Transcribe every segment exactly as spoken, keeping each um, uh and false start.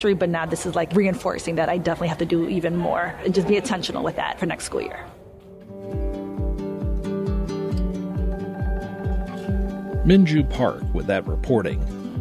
But now this is like reinforcing that I definitely have to do even more and just be intentional with that for next school year. Minju Park with that reporting.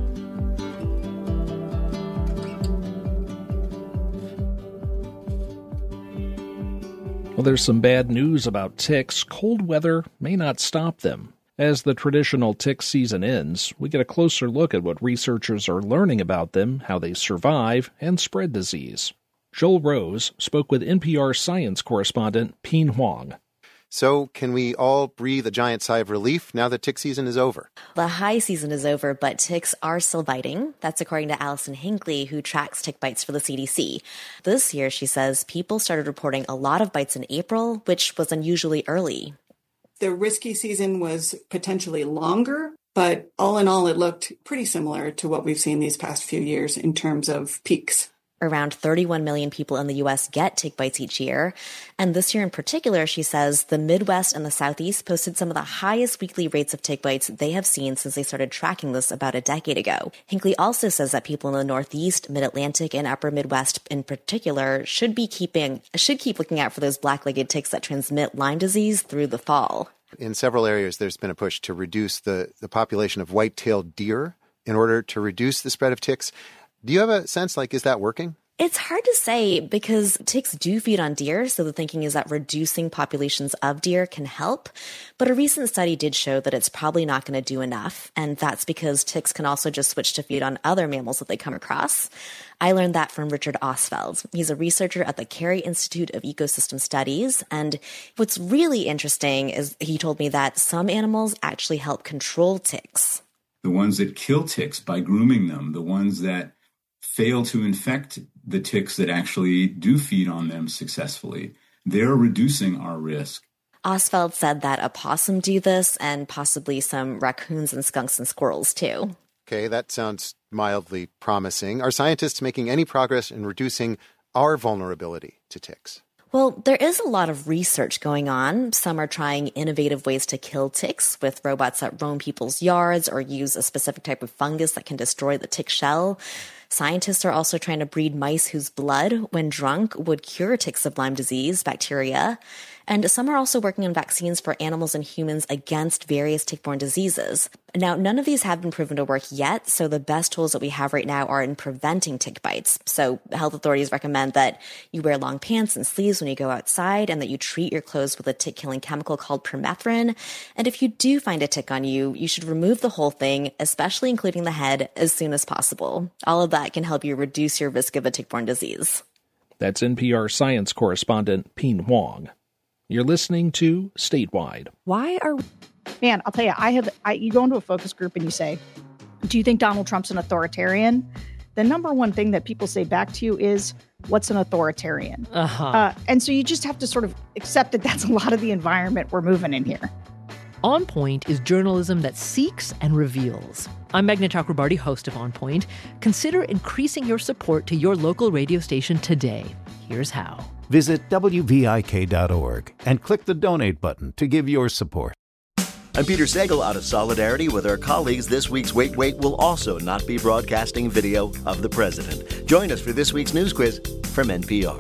Well, there's some bad news about ticks. Cold weather may not stop them. As the traditional tick season ends, we get a closer look at what researchers are learning about them, how they survive, and spread disease. Joel Rose spoke with N P R science correspondent Pien Huang. So can we all breathe a giant sigh of relief now that tick season is over? The high season is over, but ticks are still biting. That's according to Allison Hinckley, who tracks tick bites for the C D C. This year, she says, people started reporting a lot of bites in April, which was unusually early. The risky season was potentially longer, but all in all, it looked pretty similar to what we've seen these past few years in terms of peaks. Around thirty-one million people in the U S get tick bites each year. And this year in particular, she says, the Midwest and the Southeast posted some of the highest weekly rates of tick bites they have seen since they started tracking this about a decade ago. Hinckley also says that people in the Northeast, Mid-Atlantic, and Upper Midwest in particular should be keeping should keep looking out for those black-legged ticks that transmit Lyme disease through the fall. In several areas, there's been a push to reduce the, the population of white-tailed deer in order to reduce the spread of ticks. Do you have a sense, like, is that working? It's hard to say because ticks do feed on deer, so the thinking is that reducing populations of deer can help. But a recent study did show that it's probably not going to do enough, and that's because ticks can also just switch to feed on other mammals that they come across. I learned that from Richard Ostfeld. He's a researcher at the Carey Institute of Ecosystem Studies, and what's really interesting is he told me that some animals actually help control ticks. The ones that kill ticks by grooming them, the ones that fail to infect the ticks that actually do feed on them successfully, they're reducing our risk. Ostfeld said that a possum do this, and possibly some raccoons and skunks and squirrels too. Okay, that sounds mildly promising. Are scientists making any progress in reducing our vulnerability to ticks? Well, there is a lot of research going on. Some are trying innovative ways to kill ticks with robots that roam people's yards or use a specific type of fungus that can destroy the tick shell. Scientists are also trying to breed mice whose blood, when drunk, would cure ticks of Lyme disease bacteria. And some are also working on vaccines for animals and humans against various tick-borne diseases. Now, none of these have been proven to work yet, so the best tools that we have right now are in preventing tick bites. So health authorities recommend that you wear long pants and sleeves when you go outside and that you treat your clothes with a tick-killing chemical called permethrin. And if you do find a tick on you, you should remove the whole thing, especially including the head, as soon as possible. All of that can help you reduce your risk of a tick-borne disease. That's N P R science correspondent Pien Huang. You're listening to Statewide. Why are we... Man, I'll tell you, I have. I, you go into a focus group and you say, do you think Donald Trump's an authoritarian? The number one thing that people say back to you is, what's an authoritarian? Uh-huh. Uh, and so you just have to sort of accept that that's a lot of the environment we're moving in here. On Point is journalism that seeks and reveals. I'm Meghna Chakrabarti, host of On Point. Consider increasing your support to your local radio station today. Here's how. Visit W V I K dot org and click the donate button to give your support. I'm Peter Sagal. Out of solidarity with our colleagues, this week's Wait Wait will also not be broadcasting video of the president. Join us for this week's news quiz from N P R.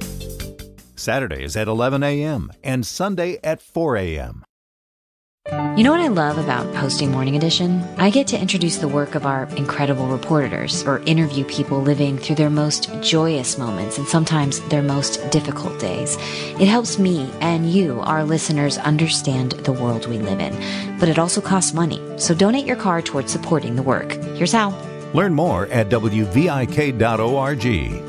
Saturday is at eleven a.m. and Sunday at four a.m. You know what I love about hosting Morning Edition? I get to introduce the work of our incredible reporters or interview people living through their most joyous moments and sometimes their most difficult days. It helps me and you, our listeners, understand the world we live in. But it also costs money, so donate your card towards supporting the work. Here's how. Learn more at W V I K dot org.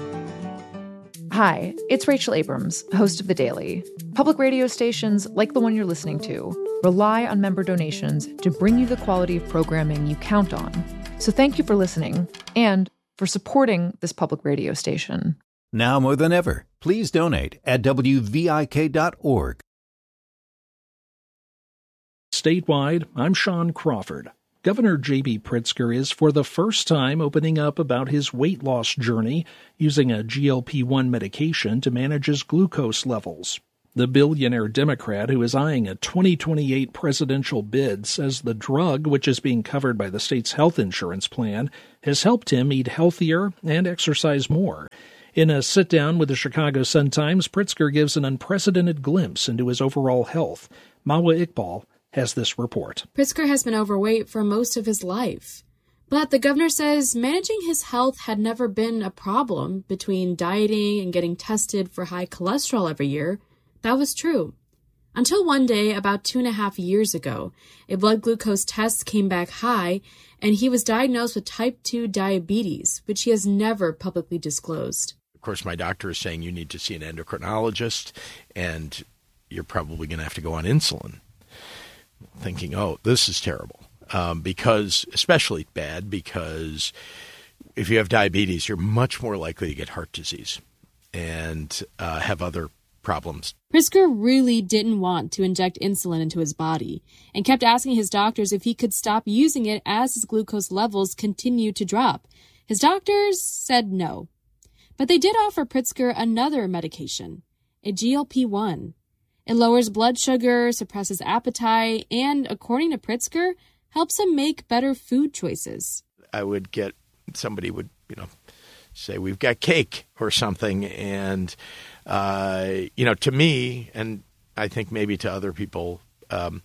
Hi, it's Rachel Abrams, host of The Daily. Public radio stations, like the one you're listening to, rely on member donations to bring you the quality of programming you count on. So thank you for listening and for supporting this public radio station. Now more than ever, please donate at W V I K dot org. Statewide, I'm Sean Crawford. Governor J B. Pritzker is for the first time opening up about his weight loss journey using a G L P one medication to manage his glucose levels. The billionaire Democrat who is eyeing a twenty twenty-eight presidential bid says the drug, which is being covered by the state's health insurance plan, has helped him eat healthier and exercise more. In a sit-down with the Chicago Sun-Times, Pritzker gives an unprecedented glimpse into his overall health. Mawa Iqbal has this report. Pritzker has been overweight for most of his life. But the governor says managing his health had never been a problem between dieting and getting tested for high cholesterol every year. That was true. Until one day, about two and a half years ago, a blood glucose test came back high, and he was diagnosed with type two diabetes, which he has never publicly disclosed. Of course, my doctor is saying you need to see an endocrinologist, and you're probably going to have to go on insulin. Thinking, oh, this is terrible. Um, because, especially bad, because if you have diabetes, you're much more likely to get heart disease and uh, have other problems. Pritzker really didn't want to inject insulin into his body and kept asking his doctors if he could stop using it as his glucose levels continued to drop. His doctors said no. But they did offer Pritzker another medication, a G L P one. It lowers blood sugar, suppresses appetite, and, according to Pritzker, helps him make better food choices. I would get, somebody would, you know, say, we've got cake or something. And, uh, you know, to me, and I think maybe to other people, um,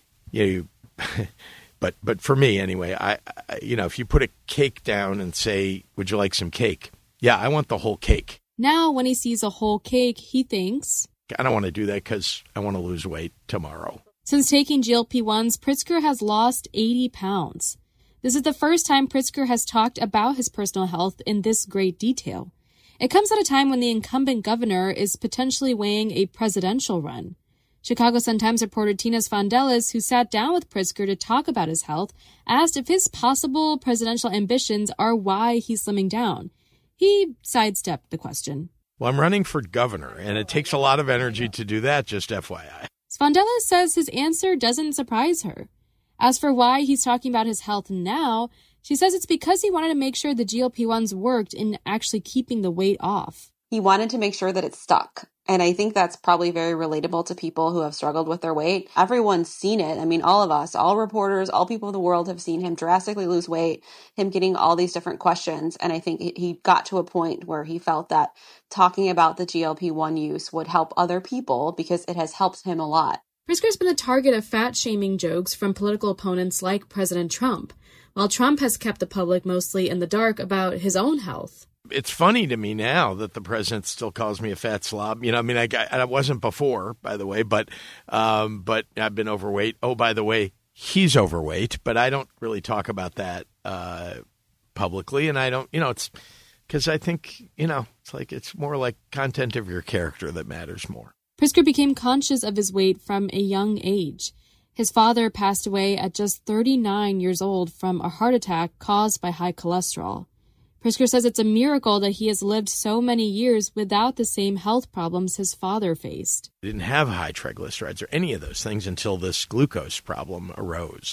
you know, but, but for me anyway, I, I, you know, if you put a cake down and say, would you like some cake? Yeah, I want the whole cake. Now, when he sees a whole cake, he thinks, I don't want to do that because I want to lose weight tomorrow. Since taking G L P ones, Pritzker has lost eighty pounds. This is the first time Pritzker has talked about his personal health in this great detail. It comes at a time when the incumbent governor is potentially weighing a presidential run. Chicago Sun-Times reporter Tina Sfondelis, who sat down with Pritzker to talk about his health, asked if his possible presidential ambitions are why he's slimming down. He sidestepped the question. Well, I'm running for governor, and it takes a lot of energy to do that, just F Y I. Sfondelis says his answer doesn't surprise her. As for why he's talking about his health now, she says it's because he wanted to make sure the G L P ones worked in actually keeping the weight off. He wanted to make sure that it stuck. And I think that's probably very relatable to people who have struggled with their weight. Everyone's seen it. I mean, all of us, all reporters, all people of the world have seen him drastically lose weight, him getting all these different questions. And I think he got to a point where he felt that talking about the G L P one use would help other people because it has helped him a lot. Pritzker's been the target of fat-shaming jokes from political opponents like President Trump, while Trump has kept the public mostly in the dark about his own health. It's funny to me now that the president still calls me a fat slob. You know, I mean, I, I wasn't before, by the way, but um, but I've been overweight. Oh, by the way, he's overweight, but I don't really talk about that uh, publicly. And I don't, you know, it's because I think, you know, it's like it's more like content of your character that matters more. Pritzker became conscious of his weight from a young age. His father passed away at just thirty-nine years old from a heart attack caused by high cholesterol. Pritzker says it's a miracle that he has lived so many years without the same health problems his father faced. I didn't have high triglycerides or any of those things until this glucose problem arose.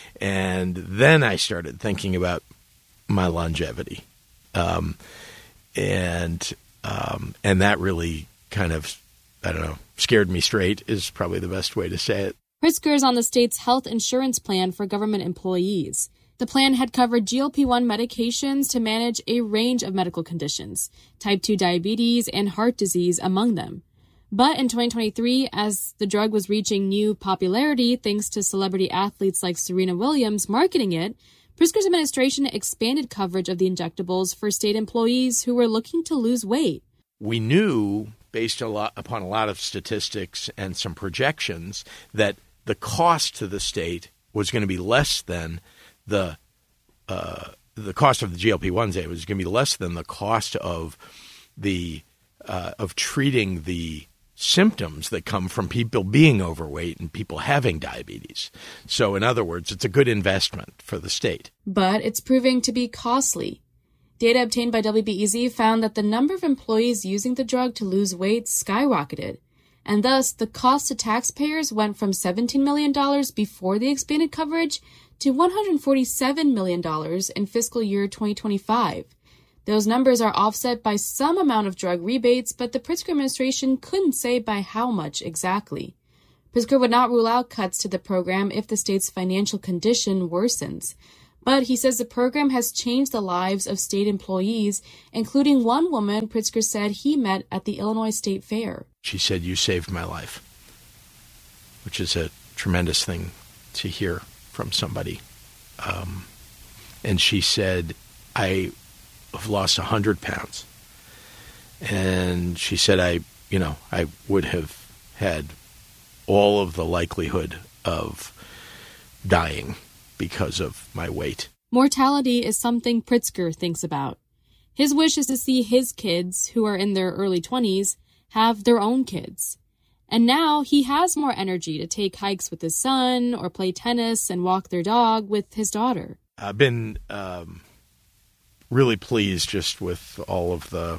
And then I started thinking about my longevity. Um, and um, and that really kind of, I don't know, scared me straight is probably the best way to say it. Pritzker is on the state's health insurance plan for government employees. The plan had covered G L P one medications to manage a range of medical conditions, type two diabetes and heart disease among them. But in twenty twenty-three, as the drug was reaching new popularity thanks to celebrity athletes like Serena Williams marketing it, Pritzker's administration expanded coverage of the injectables for state employees who were looking to lose weight. We knew, based a lot, upon a lot of statistics and some projections, that the cost to the state was going to be less than the uh, the cost of the G L P ones. It was going to be less than the cost of the uh, of treating the symptoms that come from people being overweight and people having diabetes. So, in other words, it's a good investment for the state. But it's proving to be costly. Data obtained by W B E Z found that the number of employees using the drug to lose weight skyrocketed, and thus the cost to taxpayers went from seventeen million dollars before the expanded coverage to one hundred forty-seven million dollars in fiscal year twenty twenty-five. Those numbers are offset by some amount of drug rebates, but the Pritzker administration couldn't say by how much exactly. Pritzker would not rule out cuts to the program if the state's financial condition worsens. But he says the program has changed the lives of state employees, including one woman Pritzker said he met at the Illinois State Fair. She said, "You saved my life," which is a tremendous thing to hear from somebody. Um, and she said, I have lost one hundred pounds. And she said, I, you know, I would have had all of the likelihood of dying because of my weight. Mortality is something Pritzker thinks about. His wish is to see his kids, who are in their early twenties, have their own kids. And now he has more energy to take hikes with his son or play tennis and walk their dog with his daughter. I've been um, really pleased just with all of the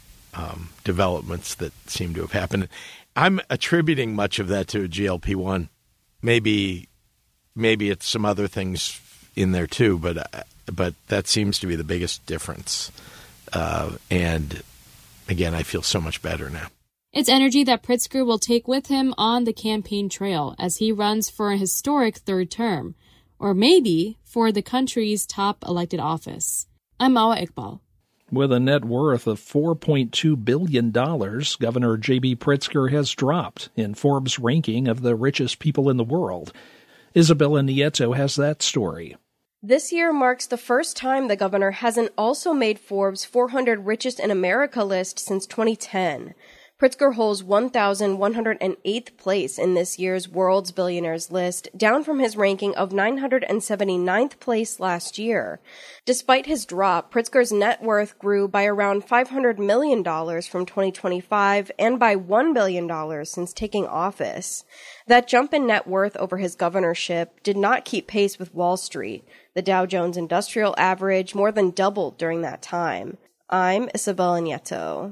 um, developments that seem to have happened. I'm attributing much of that to G L P one. Maybe, maybe it's some other things in there too, but but that seems to be the biggest difference. Uh, and again, I feel so much better now. It's energy that Pritzker will take with him on the campaign trail as he runs for a historic third term, or maybe for the country's top elected office. I'm Mawa Iqbal. With a net worth of four point two billion dollars, Governor J B. Pritzker has dropped in Forbes' ranking of the richest people in the world. Isabella Nieto has that story. This year marks the first time the governor hasn't also made Forbes' four hundred richest in America list since twenty ten. Pritzker holds one thousand one hundred eighth place in this year's World's Billionaires list, down from his ranking of nine hundred seventy-ninth place last year. Despite his drop, Pritzker's net worth grew by around five hundred million dollars from twenty twenty-five and by one billion dollars since taking office. That jump in net worth over his governorship did not keep pace with Wall Street. The Dow Jones Industrial Average more than doubled during that time. I'm Isabella Nieto.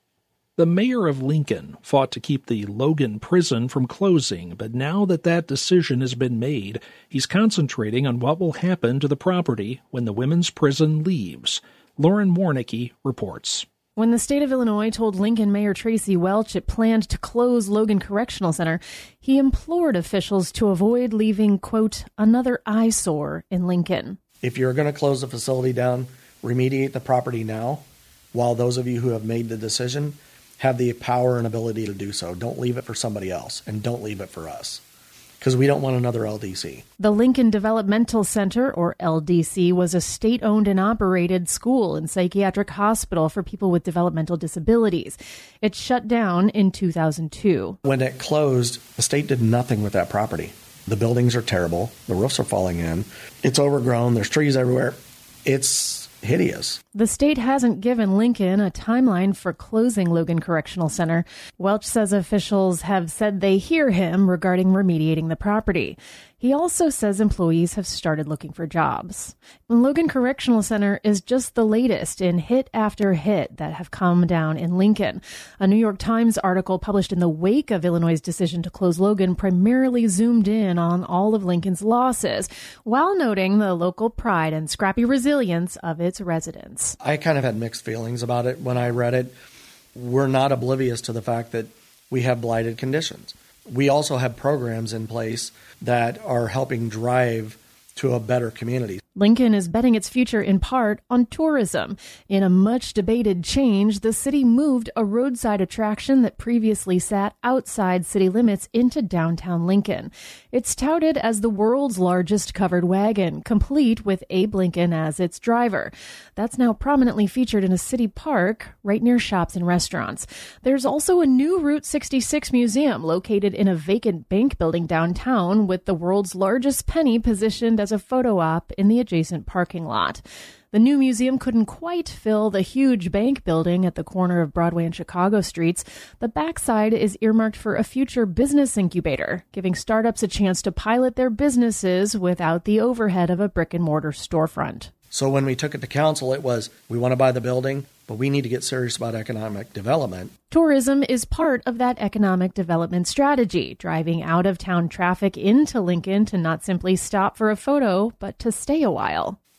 The mayor of Lincoln fought to keep the Logan prison from closing, but now that that decision has been made, he's concentrating on what will happen to the property when the women's prison leaves. Lauren Warnicki reports. When the state of Illinois told Lincoln Mayor Tracy Welch it planned to close Logan Correctional Center, he implored officials to avoid leaving, quote, another eyesore in Lincoln. If you're going to close the facility down, remediate the property now, while those of you who have made the decision have the power and ability to do so. Don't leave it for somebody else, and don't leave it for us, because we don't want another L D C. The Lincoln Developmental Center, or L D C, was a state-owned and operated school and psychiatric hospital for people with developmental disabilities. It shut down in two thousand two. When it closed, the state did nothing with that property. The buildings are terrible. The roofs are falling in. It's overgrown. There's trees everywhere. It's hideous. The state hasn't given Lincoln a timeline for closing Logan Correctional Center. Welch says officials have said they hear him regarding remediating the property. He also says employees have started looking for jobs. Logan Correctional Center is just the latest in hit after hit that have come down in Lincoln. A New York Times article published in the wake of Illinois' decision to close Logan primarily zoomed in on all of Lincoln's losses, while noting the local pride and scrappy resilience of its residents. I kind of had mixed feelings about it when I read it. We're not oblivious to the fact that we have blighted conditions. We also have programs in place that are helping drive to a better community. Lincoln is betting its future in part on tourism. In a much debated change, the city moved a roadside attraction that previously sat outside city limits into downtown Lincoln. It's touted as the world's largest covered wagon, complete with Abe Lincoln as its driver. That's now prominently featured in a city park right near shops and restaurants. There's also a new Route sixty-six museum located in a vacant bank building downtown, with the world's largest penny positioned as a photo op in the adjacent parking lot. The new museum couldn't quite fill the huge bank building at the corner of Broadway and Chicago streets. The backside is earmarked for a future business incubator, giving startups a chance to pilot their businesses without the overhead of a brick-and-mortar storefront. So when we took it to council, it was, we want to buy the building, but we need to get serious about economic development. Tourism is part of that economic development strategy, driving out-of-town traffic into Lincoln to not simply stop for a photo, but to stay a while.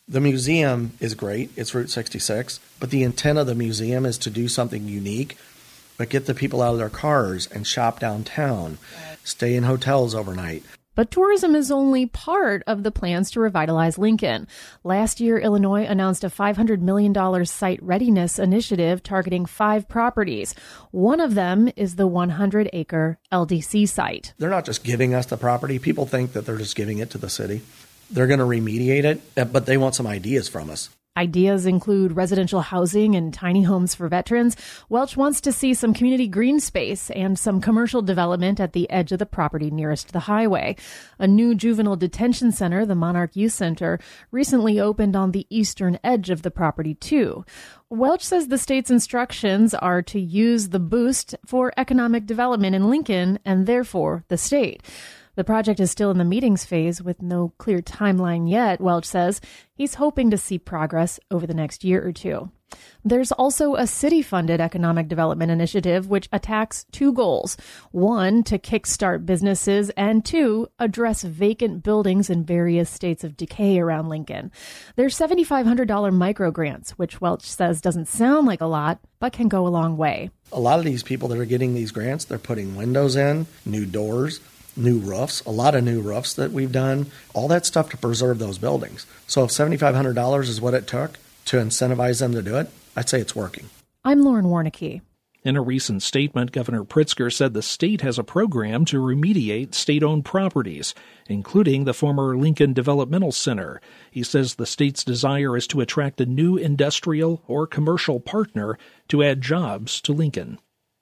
The museum is great. It's Route sixty-six. But the intent of the museum is to do something unique, but get the people out of their cars and shop downtown, stay in hotels overnight. But tourism is only part of the plans to revitalize Lincoln. Last year, Illinois announced a five hundred million dollars site readiness initiative targeting five properties. One of them is the one hundred acre L D C site. They're not just giving us the property. People think that they're just giving it to the city. They're going to remediate it, but they want some ideas from us. Ideas include residential housing and tiny homes for veterans. Welch wants to see some community green space and some commercial development at the edge of the property nearest the highway. A new juvenile detention center, the Monarch Youth Center, recently opened on the eastern edge of the property, too. Welch says the state's instructions are to use the boost for economic development in Lincoln and therefore the state. The project is still in the meetings phase with no clear timeline yet, Welch says. He's hoping to see progress over the next year or two. There's also a city-funded economic development initiative which attacks two goals. One, to kickstart businesses, and two, address vacant buildings in various states of decay around Lincoln. There's seven thousand five hundred dollars microgrants, which Welch says doesn't sound like a lot, but can go a long way. A lot of these people that are getting these grants, they're putting windows in, new doors, new roofs, a lot of new roofs that we've done, all that stuff to preserve those buildings. So if seven thousand five hundred dollars is what it took to incentivize them to do it, I'd say it's working. I'm Lauren Warnicki. In a recent statement, Governor Pritzker said the state has a program to remediate state-owned properties, including the former Lincoln Developmental Center. He says the state's desire is to attract a new industrial or commercial partner to add jobs to Lincoln.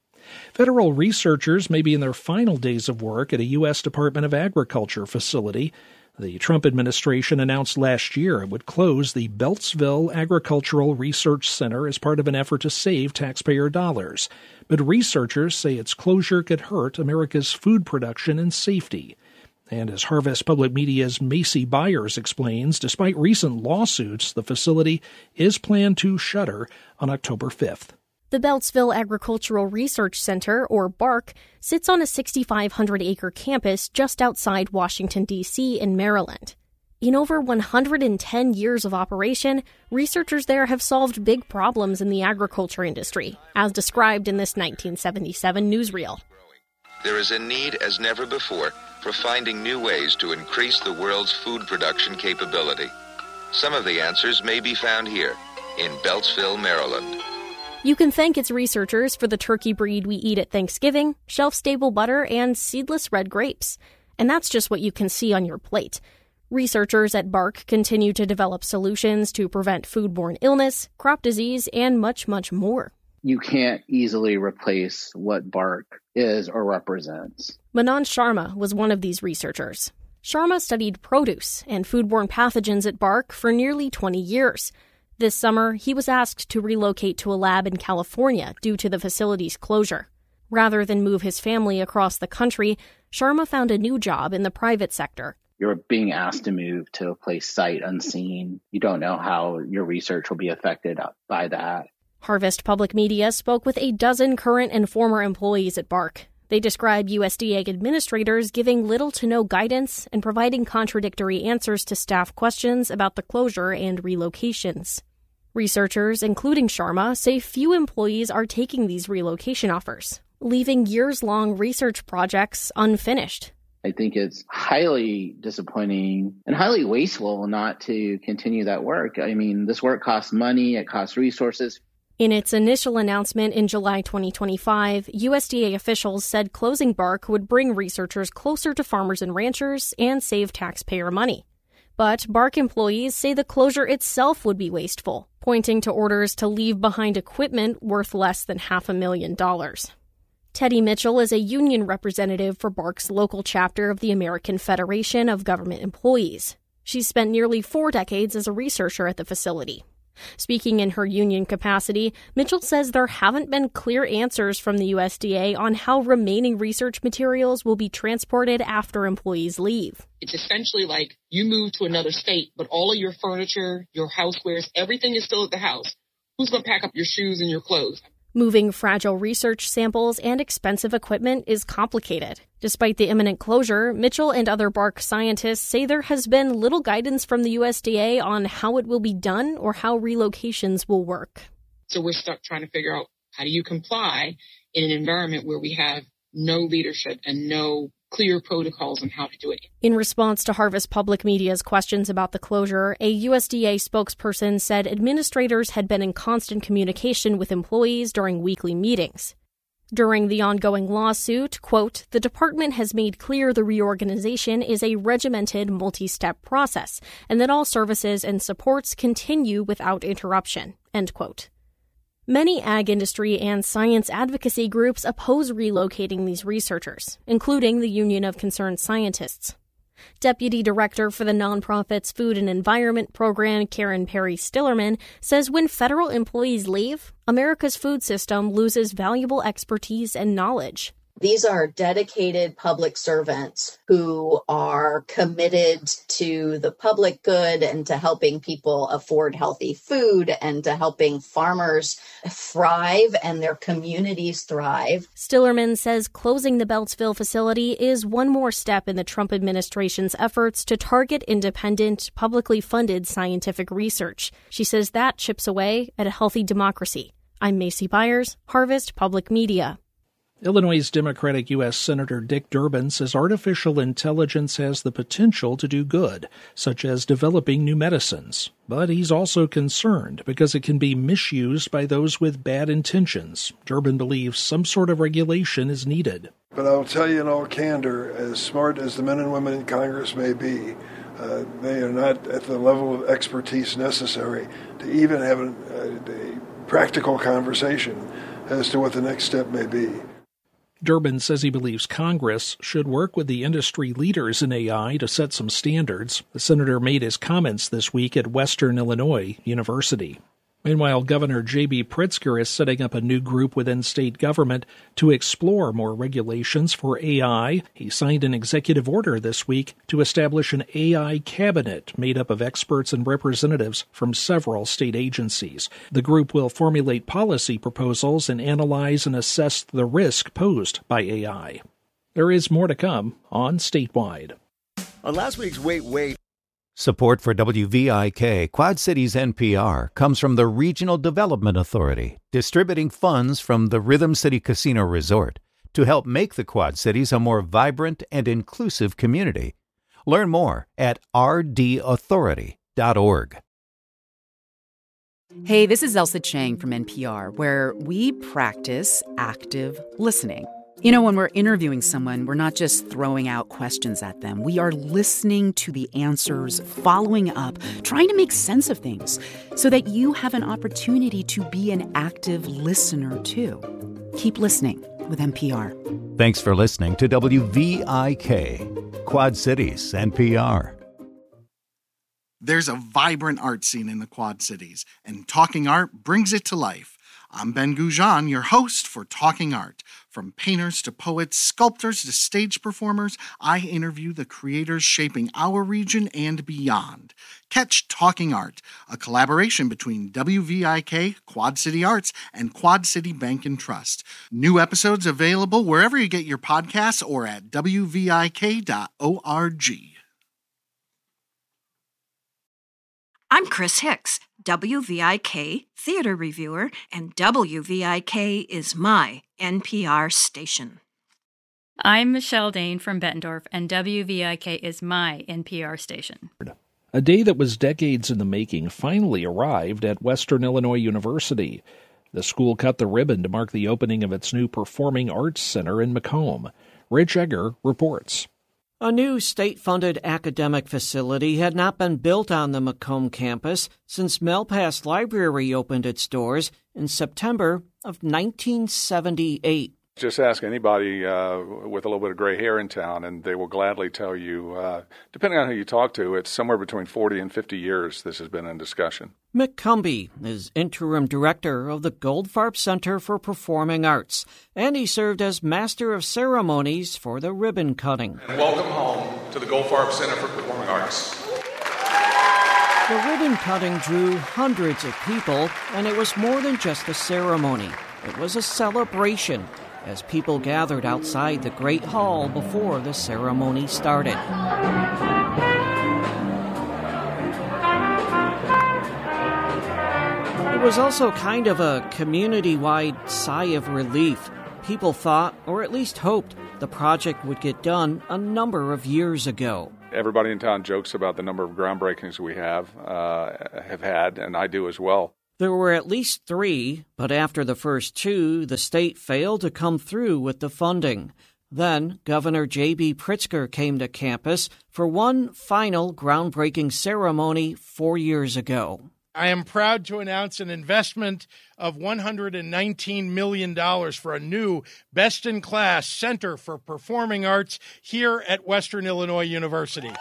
Federal researchers may be in their final days of work at a U S Department of Agriculture facility. The Trump administration announced last year it would close the Beltsville Agricultural Research Center as part of an effort to save taxpayer dollars. But researchers say its closure could hurt America's food production and safety. And as Harvest Public Media's Macy Byers explains, despite recent lawsuits, the facility is planned to shutter on October fifth. The Beltsville Agricultural Research Center, or BARC, sits on a six thousand five hundred acre campus just outside Washington, D C in Maryland. In over one hundred ten years of operation, researchers there have solved big problems in the agriculture industry, as described in this nineteen seventy-seven newsreel. There is a need as never before for finding new ways to increase the world's food production capability. Some of the answers may be found here in Beltsville, Maryland. You can thank its researchers for the turkey breed we eat at Thanksgiving, shelf-stable butter, and seedless red grapes. And that's just what you can see on your plate. Researchers at BARC continue to develop solutions to prevent foodborne illness, crop disease, and much, much more. You can't easily replace what BARC is or represents. Manan Sharma was one of these researchers. Sharma studied produce and foodborne pathogens at BARC for nearly twenty years. This summer, he was asked to relocate to a lab in California due to the facility's closure. Rather than move his family across the country, Sharma found a new job in the private sector. You're being asked to move to a place sight unseen. You don't know how your research will be affected by that. Harvest Public Media spoke with a dozen current and former employees at BARC. They describe U S D A administrators giving little to no guidance and providing contradictory answers to staff questions about the closure and relocations. Researchers, including Sharma, say few employees are taking these relocation offers, leaving years-long research projects unfinished. I think it's highly disappointing and highly wasteful not to continue that work. I mean, this work costs money, it costs resources. In its initial announcement in July twenty twenty-five, U S D A officials said closing BARC would bring researchers closer to farmers and ranchers and save taxpayer money. But BARC employees say the closure itself would be wasteful, pointing to orders to leave behind equipment worth less than half a million dollars. Teddy Mitchell is a union representative for BARC's local chapter of the American Federation of Government Employees. She's spent nearly four decades as a researcher at the facility. Speaking in her union capacity, Mitchell says there haven't been clear answers from the U S D A on how remaining research materials will be transported after employees leave. It's essentially like you move to another state, but all of your furniture, your housewares, everything is still at the house. Who's going to pack up your shoes and your clothes? Moving fragile research samples and expensive equipment is complicated. Despite the imminent closure, Mitchell and other BARC scientists say there has been little guidance from the U S D A on how it will be done or how relocations will work. So we're stuck trying to figure out, how do you comply in an environment where we have no leadership and no clear protocols on how to do it? In response to Harvest Public Media's questions about the closure, a U S D A spokesperson said administrators had been in constant communication with employees during weekly meetings. During the ongoing lawsuit, quote, the department has made clear the reorganization is a regimented multi-step process and that all services and supports continue without interruption, end quote. Many ag industry and science advocacy groups oppose relocating these researchers, including the Union of Concerned Scientists. Deputy Director for the nonprofit's Food and Environment Program, Karen Perry Stillerman, says when federal employees leave, America's food system loses valuable expertise and knowledge. These are dedicated public servants who are committed to the public good and to helping people afford healthy food and to helping farmers thrive and their communities thrive. Stillerman says closing the Beltsville facility is one more step in the Trump administration's efforts to target independent, publicly funded scientific research. She says that chips away at a healthy democracy. I'm Macy Byers, Harvest Public Media. Illinois' Democratic U S Senator Dick Durbin says artificial intelligence has the potential to do good, such as developing new medicines. But he's also concerned because it can be misused by those with bad intentions. Durbin believes some sort of regulation is needed. But I'll tell you in all candor, as smart as the men and women in Congress may be, uh, they are not at the level of expertise necessary to even have a, a, a practical conversation as to what the next step may be. Durbin says he believes Congress should work with the industry leaders in A I to set some standards. The senator made his comments this week at Western Illinois University. Meanwhile, Governor J B Pritzker is setting up a new group within state government to explore more regulations for A I. He signed an executive order this week to establish an A I cabinet made up of experts and representatives from several state agencies. The group will formulate policy proposals and analyze and assess the risk posed by A I. There is more to come on Statewide. On last week's Wait, Wait. Support for W V I K Quad Cities N P R comes from the Regional Development Authority, distributing funds from the Rhythm City Casino Resort to help make the Quad Cities a more vibrant and inclusive community. Learn more at r d authority dot org. Hey, this is Elsa Chang from N P R, where we practice active listening. You know, when we're interviewing someone, we're not just throwing out questions at them. We are listening to the answers, following up, trying to make sense of things so that you have an opportunity to be an active listener, too. Keep listening with N P R. Thanks for listening to W V I K, Quad Cities N P R. There's a vibrant art scene in the Quad Cities, and Talking Art brings it to life. I'm Ben Goujon, your host for Talking Art. From painters to poets, sculptors to stage performers, I interview the creators shaping our region and beyond. Catch Talking Art, a collaboration between W V I K, Quad City Arts, and Quad City Bank and Trust. New episodes available wherever you get your podcasts or at w v i k dot org. I'm Chris Hicks, W V I K theater reviewer, and W V I K is my N P R station. I'm Michelle Dane from Bettendorf, and W V I K is my N P R station. A day that was decades in the making finally arrived at Western Illinois University. The school cut the ribbon to mark the opening of its new Performing Arts Center in Macomb. Rich Egger reports. A new state-funded academic facility had not been built on the Macomb campus since Melpass Library opened its doors in September of nineteen seventy-eight. Just ask anybody uh, with a little bit of gray hair in town, and they will gladly tell you, uh, depending on who you talk to, it's somewhere between forty and fifty years this has been in discussion. Mick Cumby is interim director of the Goldfarb Center for Performing Arts, and he served as master of ceremonies for the ribbon cutting. And welcome home to the Goldfarb Center for Performing Arts. The ribbon cutting drew hundreds of people, and it was more than just a ceremony. It was a celebration as people gathered outside the Great Hall before the ceremony started. It was also kind of a community-wide sigh of relief. People thought, or at least hoped, the project would get done a number of years ago. Everybody in town jokes about the number of groundbreakings we have, uh, have had, and I do as well. There were at least three, but after the first two, the state failed to come through with the funding. Then, Governor J B Pritzker came to campus for one final groundbreaking ceremony four years ago. I am proud to announce an investment of one hundred nineteen million dollars for a new best-in-class Center for Performing Arts here at Western Illinois University.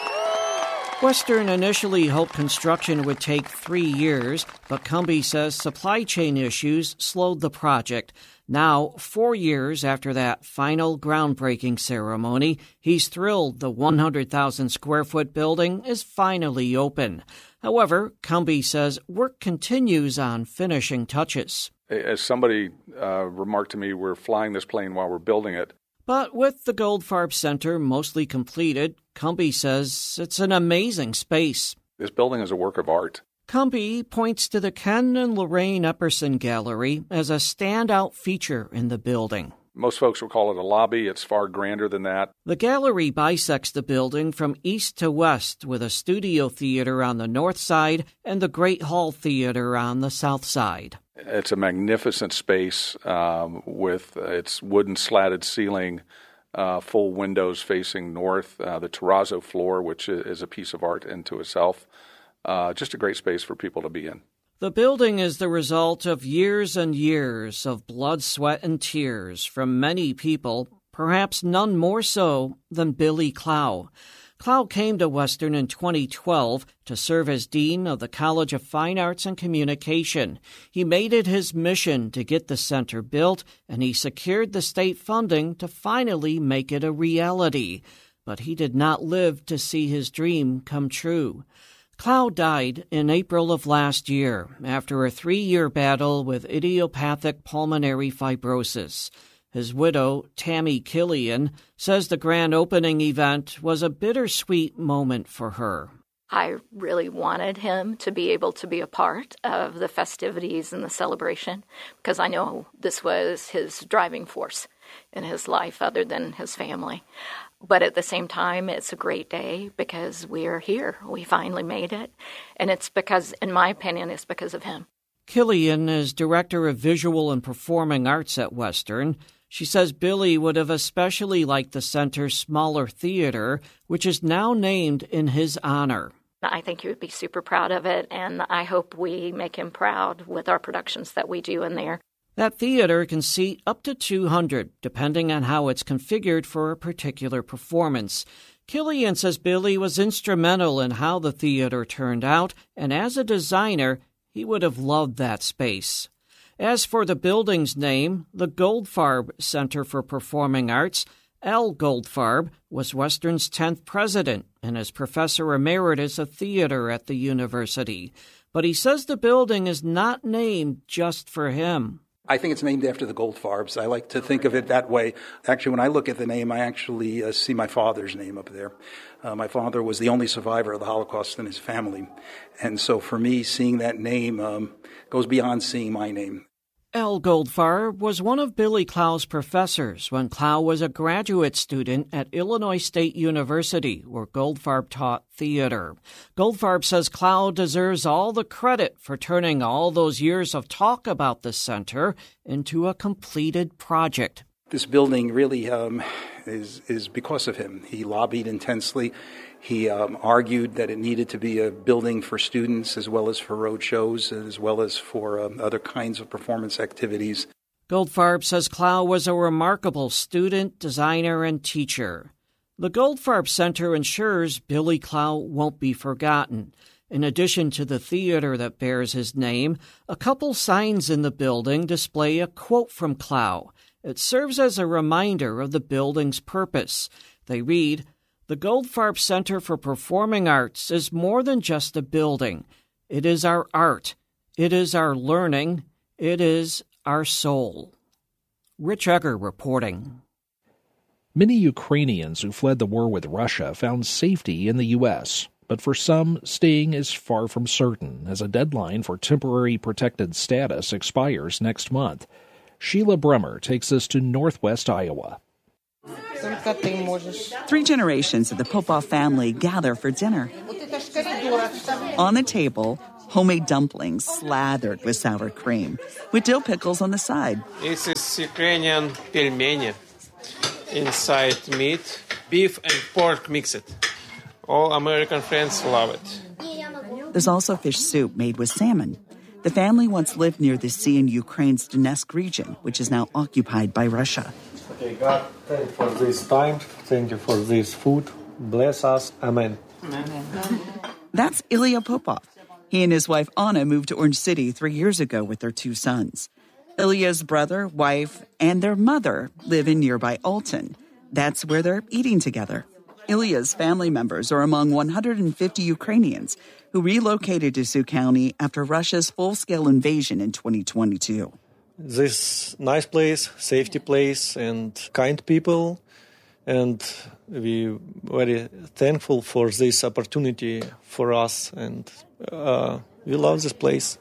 Western initially hoped construction would take three years, but Cumby says supply chain issues slowed the project. Now, four years after that final groundbreaking ceremony, he's thrilled the one hundred thousand square foot building is finally open. However, Cumby says work continues on finishing touches. As somebody uh, remarked to me, we're flying this plane while we're building it. But with the Goldfarb Center mostly completed, Cumby says it's an amazing space. This building is a work of art. Cumby points to the Ken and Lorraine Epperson Gallery as a standout feature in the building. Most folks will call it a lobby. It's far grander than that. The gallery bisects the building from east to west with a studio theater on the north side and the Great Hall Theater on the south side. It's a magnificent space um, with its wooden slatted ceiling, uh, full windows facing north, uh, the terrazzo floor, which is a piece of art into itself. Uh, just a great space for people to be in. The building is the result of years and years of blood, sweat, and tears from many people, perhaps none more so than Billy Clow. Clow came to Western in twenty twelve to serve as Dean of the College of Fine Arts and Communication. He made it his mission to get the center built, and he secured the state funding to finally make it a reality. But he did not live to see his dream come true. Clow died in April of last year after a three-year battle with idiopathic pulmonary fibrosis. His widow, Tammy Killian, says the grand opening event was a bittersweet moment for her. I really wanted him to be able to be a part of the festivities and the celebration because I know this was his driving force in his life other than his family. But at the same time, it's a great day because we are here. We finally made it. And it's because, in my opinion, it's because of him. Killian is Director of Visual and Performing Arts at Western. She says Billy would have especially liked the center's smaller theater, which is now named in his honor. I think he would be super proud of it, and I hope we make him proud with our productions that we do in there. That theater can seat up to two hundred, depending on how it's configured for a particular performance. Killian says Billy was instrumental in how the theater turned out, and as a designer, he would have loved that space. As for the building's name, the Goldfarb Center for Performing Arts, Al Goldfarb was Western's tenth president and is professor emeritus of theater at the university. But he says the building is not named just for him. I think it's named after the Goldfarbs. I like to think of it that way. Actually, when I look at the name, I actually uh, see my father's name up there. Uh, my father was the only survivor of the Holocaust in his family. And so for me, seeing that name um, goes beyond seeing my name. Al Goldfarb was one of Billy Clow's professors when Clow was a graduate student at Illinois State University, where Goldfarb taught theater. Goldfarb says Clow deserves all the credit for turning all those years of talk about the center into a completed project. This building really um, is is because of him. He lobbied intensely. He um, argued that it needed to be a building for students as well as for road shows, as well as for um, other kinds of performance activities. Goldfarb says Clow was a remarkable student, designer, and teacher. The Goldfarb Center ensures Billy Clow won't be forgotten. In addition to the theater that bears his name, a couple signs in the building display a quote from Clow. It serves as a reminder of the building's purpose. They read, "The Goldfarb Center for Performing Arts is more than just a building. It is our art. It is our learning. It is our soul. Rich Egger reporting. Many Ukrainians who fled the war with Russia found safety in the U S, but for some, staying is far from certain, as a deadline for temporary protected status expires next month. Sheila Brummer takes us to northwest Iowa. Three generations of the Popov family gather for dinner. On the table, homemade dumplings slathered with sour cream, with dill pickles on the side. This is Ukrainian pelmeni. Inside meat, beef, and pork mixed. All American friends love it. There's also fish soup made with salmon. The family once lived near the sea in Ukraine's Donetsk region, which is now occupied by Russia. Okay, God, thank you for this time. Thank you for this food. Bless us. Amen. That's Ilya Popov. He and his wife Anna moved to Orange City three years ago with their two sons. Ilya's brother, wife, and their mother live in nearby Alton. That's where they're eating together. Ilya's family members are among one hundred fifty Ukrainians who relocated to Sioux County after Russia's full-scale invasion in twenty twenty-two. This nice place, safety place, and kind people, and we very thankful for this opportunity for us, and uh, we love this place.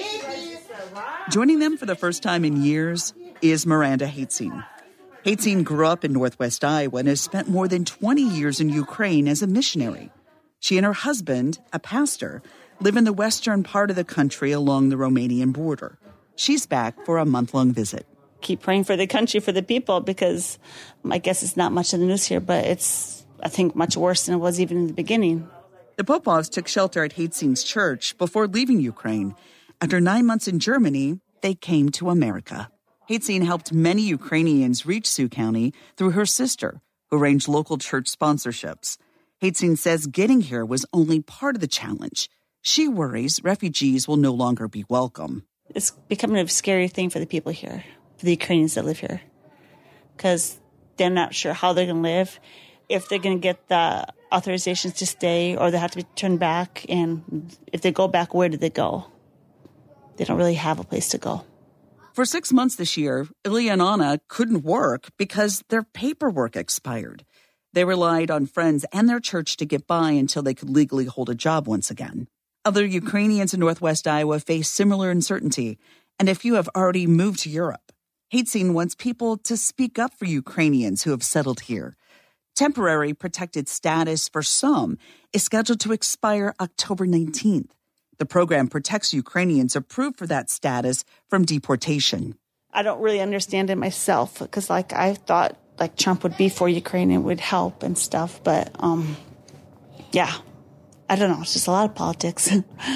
Joining them for the first time in years is Miranda Hatzin. Hatzin grew up in northwest Iowa and has spent more than twenty years in Ukraine as a missionary. She and her husband, a pastor, live in the western part of the country along the Romanian border. She's back for a month-long visit. Keep praying for the country, for the people, because I guess it's not much in the news here, but it's, I think, much worse than it was even in the beginning. The Popovs took shelter at Hatzin's church before leaving Ukraine. After nine months in Germany, they came to America. Hatzin helped many Ukrainians reach Sioux County through her sister, who arranged local church sponsorships. Hatzin says getting here was only part of the challenge. She worries refugees will no longer be welcome. It's becoming a scary thing for the people here, for the Ukrainians that live here, because they're not sure how they're going to live, if they're going to get the authorizations to stay, or they have to be turned back. And if they go back, where do they go? They don't really have a place to go. For six months this year, Ilya and Anna couldn't work because their paperwork expired. They relied on friends and their church to get by until they could legally hold a job once again. Other Ukrainians in northwest Iowa face similar uncertainty, and a few have already moved to Europe. Hatzin wants people to speak up for Ukrainians who have settled here. Temporary protected status for some is scheduled to expire October nineteenth. The program protects Ukrainians approved for that status from deportation. I don't really understand it myself, because like I thought like Trump would be for Ukraine and would help and stuff. But um, yeah, I don't know. It's just a lot of politics.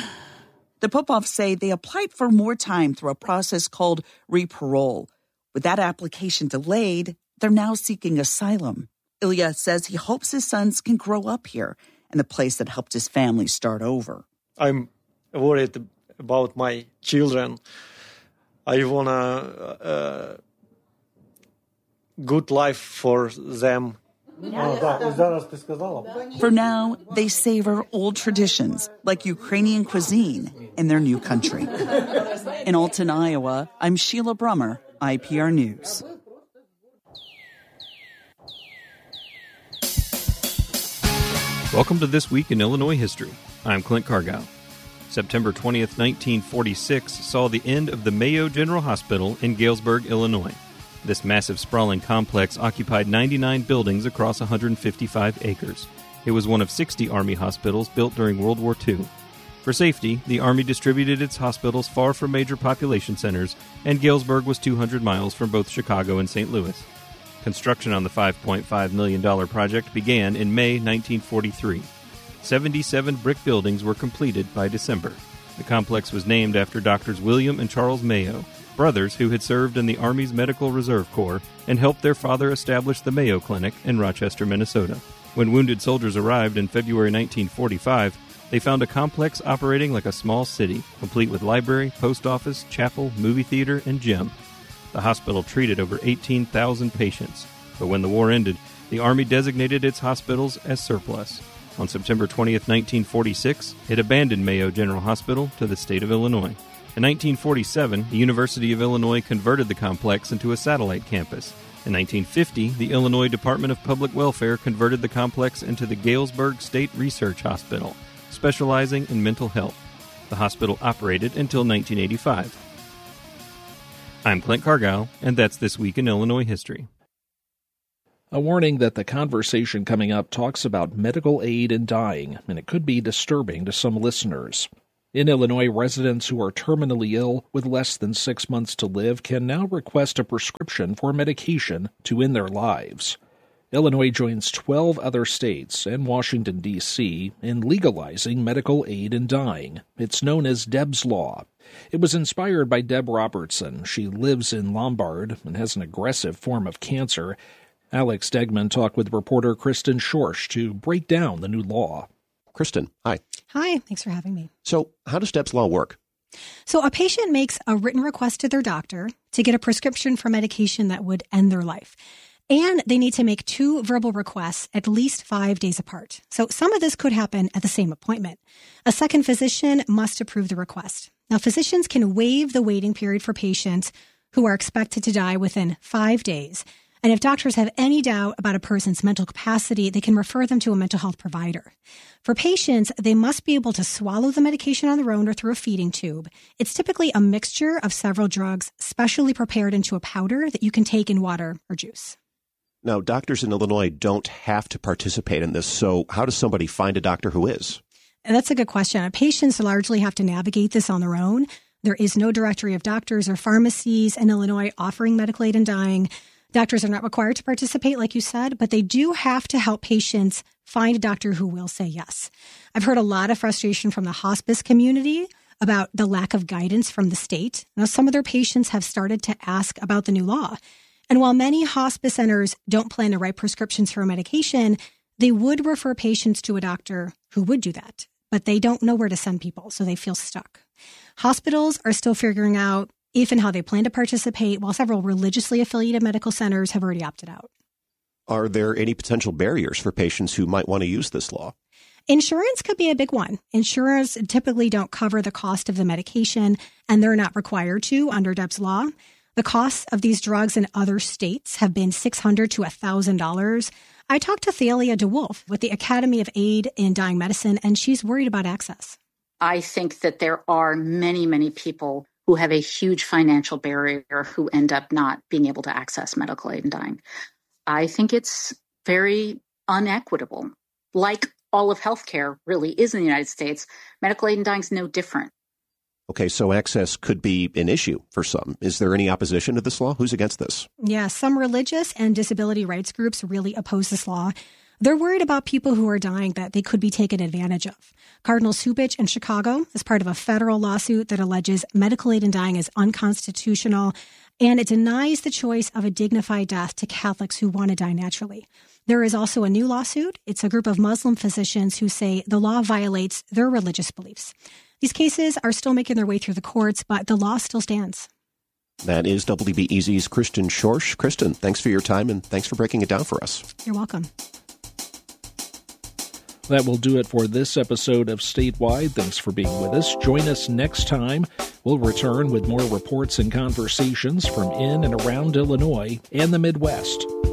The Popovs say they applied for more time through a process called reparole. With that application delayed, they're now seeking asylum. Ilya says he hopes his sons can grow up here in the place that helped his family start over. I'm worried about my children. I want a uh, good life for them. For now, they savor old traditions like Ukrainian cuisine in their new country. In Alton, Iowa, I'm Sheila Brummer, I P R News. Welcome to This Week in Illinois History. I'm Clint Cargow. September twentieth, nineteen forty-six saw the end of the Mayo General Hospital in Galesburg, Illinois. This massive sprawling complex occupied ninety-nine buildings across one hundred fifty-five acres. It was one of sixty Army hospitals built during World War Two. For safety, the Army distributed its hospitals far from major population centers, and Galesburg was two hundred miles from both Chicago and Saint Louis. Construction on the five point five million dollars project began in May nineteen forty-three. seventy-seven brick buildings were completed by December. The complex was named after Doctors William and Charles Mayo, brothers who had served in the Army's Medical Reserve Corps and helped their father establish the Mayo Clinic in Rochester, Minnesota. When wounded soldiers arrived in February nineteen forty-five, they found a complex operating like a small city, complete with library, post office, chapel, movie theater, and gym. The hospital treated over eighteen thousand patients, but when the war ended, the Army designated its hospitals as surplus. On September twentieth, nineteen forty-six, it abandoned Mayo General Hospital to the state of Illinois. In nineteen forty-seven, the University of Illinois converted the complex into a satellite campus. In nineteen fifty, the Illinois Department of Public Welfare converted the complex into the Galesburg State Research Hospital, specializing in mental health. The hospital operated until nineteen eighty-five. I'm Clint Cargile, and that's This Week in Illinois History. A warning that the conversation coming up talks about medical aid in dying, and it could be disturbing to some listeners. In Illinois, residents who are terminally ill with less than six months to live can now request a prescription for medication to end their lives. Illinois joins twelve other states and Washington, D C in legalizing medical aid in dying. It's known as Deb's Law. It was inspired by Deb Robertson. She lives in Lombard and has an aggressive form of cancer. Alex Degman talked with reporter Kristen Schorsch to break down the new law. Kristen, hi. Hi, thanks for having me. So how does Deb's Law work? So a patient makes a written request to their doctor to get a prescription for medication that would end their life. And they need to make two verbal requests at least five days apart. So some of this could happen at the same appointment. A second physician must approve the request. Now, physicians can waive the waiting period for patients who are expected to die within five days. And if doctors have any doubt about a person's mental capacity, they can refer them to a mental health provider. For patients, they must be able to swallow the medication on their own or through a feeding tube. It's typically a mixture of several drugs, specially prepared into a powder that you can take in water or juice. Now, doctors in Illinois don't have to participate in this, so how does somebody find a doctor who is? And that's a good question. Patients largely have to navigate this on their own. There is no directory of doctors or pharmacies in Illinois offering medical aid in dying. Doctors are not required to participate, like you said, but they do have to help patients find a doctor who will say yes. I've heard a lot of frustration from the hospice community about the lack of guidance from the state. Now, some of their patients have started to ask about the new law. And while many hospice centers don't plan to write prescriptions for a medication, they would refer patients to a doctor who would do that. But they don't know where to send people, so they feel stuck. Hospitals are still figuring out if and how they plan to participate, while several religiously affiliated medical centers have already opted out. Are there any potential barriers for patients who might want to use this law? Insurance could be a big one. Insurers typically don't cover the cost of the medication, and they're not required to under Deb's Law. The costs of these drugs in other states have been six hundred dollars to one thousand dollars. I talked to Thalia DeWolf with the Academy of Aid in Dying Medicine, and she's worried about access. I think that there are many, many people who have a huge financial barrier who end up not being able to access medical aid in dying. I think it's very unequitable. Like all of healthcare really is in the United States, medical aid in dying is no different. Okay, so access could be an issue for some. Is there any opposition to this law? Who's against this? Yeah, some religious and disability rights groups really oppose this law. They're worried about people who are dying that they could be taken advantage of. Cardinal Cupich in Chicago is part of a federal lawsuit that alleges medical aid in dying is unconstitutional, and it denies the choice of a dignified death to Catholics who want to die naturally. There is also a new lawsuit. It's a group of Muslim physicians who say the law violates their religious beliefs. These cases are still making their way through the courts, but the law still stands. That is W B E Z's Kristen Schorsch. Kristen, thanks for your time, and thanks for breaking it down for us. You're welcome. That will do it for this episode of Statewide. Thanks for being with us. Join us next time. We'll return with more reports and conversations from in and around Illinois and the Midwest.